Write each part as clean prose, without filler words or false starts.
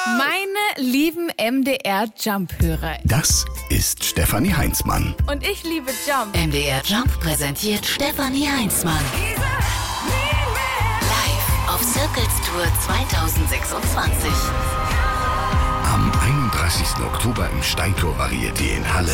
Meine lieben MDR-Jump-Hörer. Das ist Stefanie Heinzmann. Und ich liebe Jump. MDR Jump präsentiert Stefanie Heinzmann. Live auf Circles Tour 2026. Am 31. Oktober im Steintor Varieté in Halle.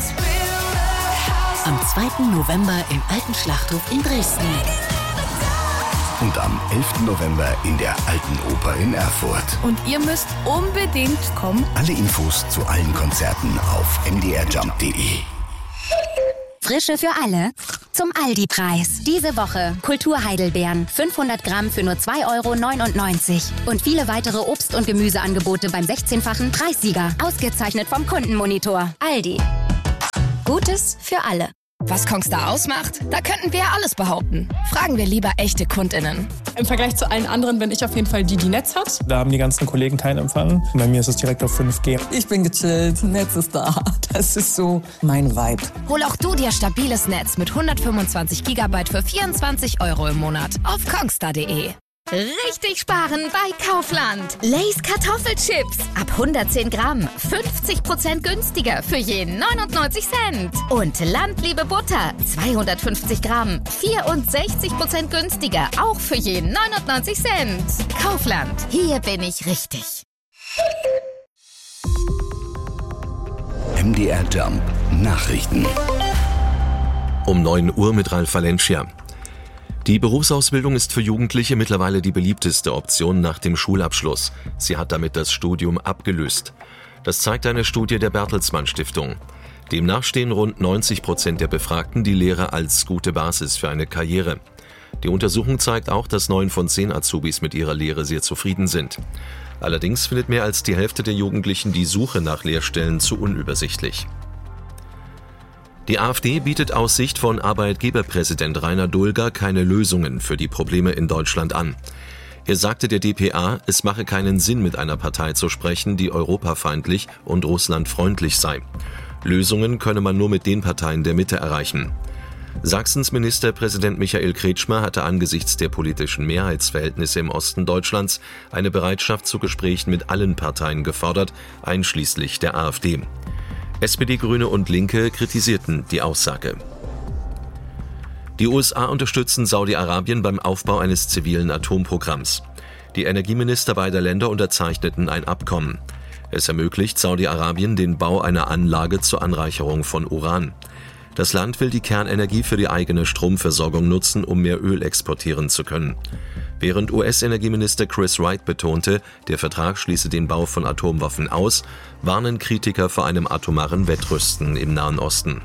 Am 2. November im Alten Schlachthof in Dresden. Und am 11. November in der Alten Oper in Erfurt. Und ihr müsst unbedingt kommen. Alle Infos zu allen Konzerten auf mdrjump.de. Frische für alle zum Aldi-Preis. Diese Woche Kultur-Heidelbeeren, 500 Gramm für nur 2,99 €. Und viele weitere Obst- und Gemüseangebote beim 16-fachen Preissieger. Ausgezeichnet vom Kundenmonitor. Aldi. Gutes für alle. Was Kongstar ausmacht? Da könnten wir ja alles behaupten. Fragen wir lieber echte KundInnen. Im Vergleich zu allen anderen bin ich auf jeden Fall die Netz hat. Da haben die ganzen Kollegen keinen Empfang. Bei mir ist es direkt auf 5G. Ich bin gechillt, Netz ist da. Das ist so mein Vibe. Hol auch du dir stabiles Netz mit 125 GB für 24 € im Monat auf kongstar.de. Richtig sparen bei Kaufland. Lay's Kartoffelchips. Ab 110 Gramm. 50% günstiger für je 99 Cent. Und Landliebe Butter. 250 Gramm. 64% günstiger. Auch für je 99 Cent. Kaufland. Hier bin ich richtig. MDR Jump Nachrichten. Um 9 Uhr mit Ralf Valencia. Die Berufsausbildung ist für Jugendliche mittlerweile die beliebteste Option nach dem Schulabschluss. Sie hat damit das Studium abgelöst. Das zeigt eine Studie der Bertelsmann Stiftung. Demnach stehen rund 90% der Befragten die Lehre als gute Basis für eine Karriere. Die Untersuchung zeigt auch, dass 9 von 10 Azubis mit ihrer Lehre sehr zufrieden sind. Allerdings findet mehr als die Hälfte der Jugendlichen die Suche nach Lehrstellen zu unübersichtlich. Die AfD bietet aus Sicht von Arbeitgeberpräsident Rainer Dulger keine Lösungen für die Probleme in Deutschland an. Er sagte der dpa, es mache keinen Sinn, mit einer Partei zu sprechen, die europafeindlich und russlandfreundlich sei. Lösungen könne man nur mit den Parteien der Mitte erreichen. Sachsens Ministerpräsident Michael Kretschmer hatte angesichts der politischen Mehrheitsverhältnisse im Osten Deutschlands eine Bereitschaft zu Gesprächen mit allen Parteien gefordert, einschließlich der AfD. SPD, Grüne und Linke kritisierten die Aussage. Die USA unterstützen Saudi-Arabien beim Aufbau eines zivilen Atomprogramms. Die Energieminister beider Länder unterzeichneten ein Abkommen. Es ermöglicht Saudi-Arabien den Bau einer Anlage zur Anreicherung von Uran. Das Land will die Kernenergie für die eigene Stromversorgung nutzen, um mehr Öl exportieren zu können. Während US-Energieminister Chris Wright betonte, der Vertrag schließe den Bau von Atomwaffen aus, warnen Kritiker vor einem atomaren Wettrüsten im Nahen Osten.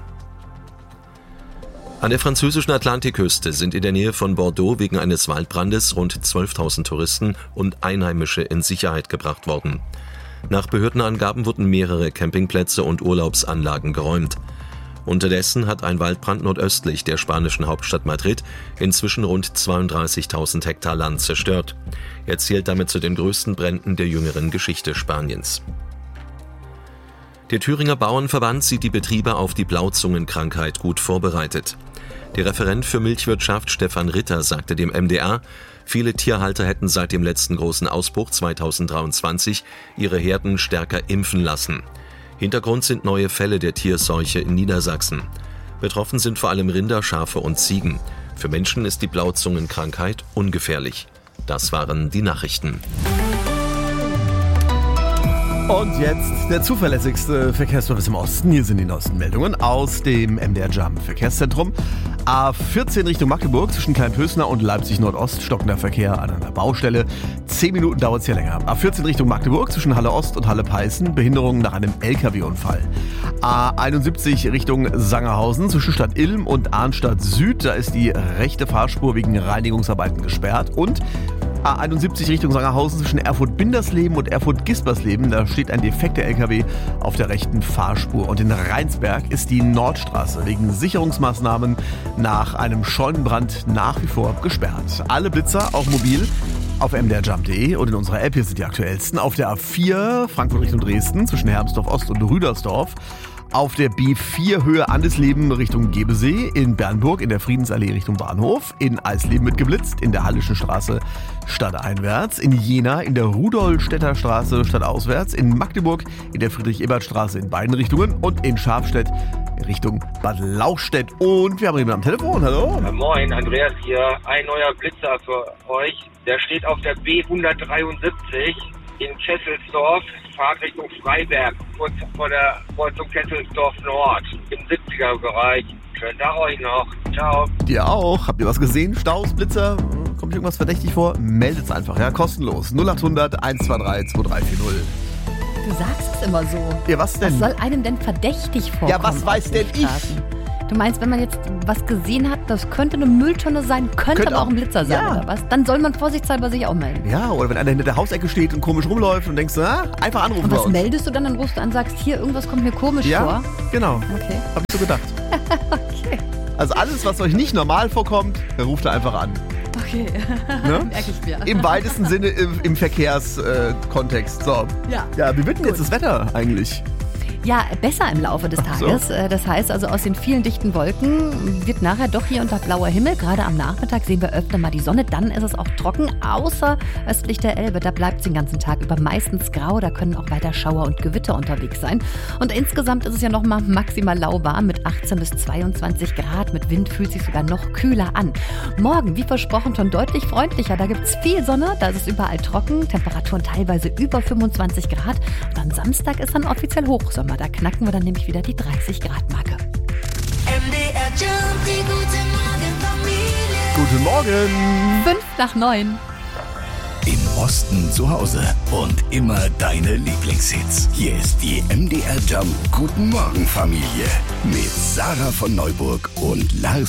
An der französischen Atlantikküste sind in der Nähe von Bordeaux wegen eines Waldbrandes rund 12.000 Touristen und Einheimische in Sicherheit gebracht worden. Nach Behördenangaben wurden mehrere Campingplätze und Urlaubsanlagen geräumt. Unterdessen hat ein Waldbrand nordöstlich der spanischen Hauptstadt Madrid inzwischen rund 32.000 Hektar Land zerstört. Er zählt damit zu den größten Bränden der jüngeren Geschichte Spaniens. Der Thüringer Bauernverband sieht die Betriebe auf die Blauzungenkrankheit gut vorbereitet. Der Referent für Milchwirtschaft Stefan Ritter sagte dem MDR, viele Tierhalter hätten seit dem letzten großen Ausbruch 2023 ihre Herden stärker impfen lassen. Hintergrund sind neue Fälle der Tierseuche in Niedersachsen. Betroffen sind vor allem Rinder, Schafe und Ziegen. Für Menschen ist die Blauzungenkrankheit ungefährlich. Das waren die Nachrichten. Und jetzt der zuverlässigste Verkehrsservice im Osten. Hier sind die neuesten Meldungen aus dem MDR Jump Verkehrszentrum. A14 Richtung Magdeburg zwischen Kleinpösner und Leipzig Nordost stockender Verkehr an einer Baustelle. 10 Minuten dauert es hier länger. A14 Richtung Magdeburg zwischen Halle Ost und Halle Peißen Behinderung nach einem LKW-Unfall. A71 Richtung Sangerhausen zwischen Stadt Ilm und Arnstadt Süd. Da ist die rechte Fahrspur wegen Reinigungsarbeiten gesperrt. Und A71 Richtung Sangerhausen zwischen Erfurt-Bindersleben und Erfurt-Gispersleben. Da steht ein defekter LKW auf der rechten Fahrspur. Und in Rheinsberg ist die Nordstraße wegen Sicherungsmaßnahmen nach einem Scheunenbrand nach wie vor gesperrt. Alle Blitzer, auch mobil, auf mdrjump.de und in unserer App. Hier sind die aktuellsten. Auf der A4 Frankfurt Richtung Dresden zwischen Hermsdorf Ost und Rüdersdorf. auf der B4 Höhe Andesleben Richtung Gebesee, in Bernburg in der Friedensallee Richtung Bahnhof, in Eisleben wird geblitzt, in der Hallischen Straße stadteinwärts, in Jena in der Rudolstädter Straße stadtauswärts, in Magdeburg in der Friedrich-Ebert-Straße in beiden Richtungen und in Schafstedt Richtung Bad Lauchstädt. Und wir haben jemanden am Telefon. Hallo? Moin, Andreas hier. Ein neuer Blitzer für euch. Der steht auf der B173 in Kesselsdorf, Fahrt Richtung Freiberg, kurz vor der Kreuzung Kesselsdorf Nord, im 70er-Bereich. Schönen Tag euch noch. Ciao. Dir auch. Habt ihr was gesehen? Staus, Blitzer? Kommt irgendwas verdächtig vor? Meldet's einfach, ja, kostenlos. 0800 123 2340. Du sagst es immer so. Ja, was denn? Was soll einem denn verdächtig vorkommen? Ja, was weiß denn ich? Du meinst, wenn man jetzt was gesehen hat, das könnte eine Mülltonne sein, könnte aber auch ein Blitzer sein, oder was? Dann soll man vorsichtshalber sich auch melden. Ja, oder wenn einer hinter der Hausecke steht und komisch rumläuft und denkst, einfach anrufen. Und was meldest du dann? Dann rufst du an, sagst, hier, irgendwas kommt mir komisch vor. Ja, genau. Okay. Hab ich so gedacht. Okay. Also alles, was euch nicht normal vorkommt, ruft ihr einfach an. Okay, ne? Merke ich mir. Im weitesten Sinne im Verkehrskontext. So. Ja, wie wird denn jetzt das Wetter eigentlich? Ja, besser im Laufe des Tages. So. Das heißt also, aus den vielen dichten Wolken wird nachher doch hier unter blauer Himmel. Gerade am Nachmittag sehen wir öfter mal die Sonne. Dann ist es auch trocken, außer östlich der Elbe. Da bleibt es den ganzen Tag über meistens grau. Da können auch weiter Schauer und Gewitter unterwegs sein. Und insgesamt ist es ja noch mal maximal lauwarm mit 18 bis 22 Grad. Mit Wind fühlt sich sogar noch kühler an. Morgen, wie versprochen, schon deutlich freundlicher. Da gibt es viel Sonne, da ist es überall trocken. Temperaturen teilweise über 25 Grad. Und am Samstag ist dann offiziell Hochsommer. Da knacken wir dann nämlich wieder die 30-Grad-Marke. MDR Jump, die gute Morgenfamilie. Guten Morgen. 8:55. Im Osten zu Hause und immer deine Lieblingshits. Hier ist die MDR Jump Guten Morgen Familie mit Sarah von Neuburg und Lars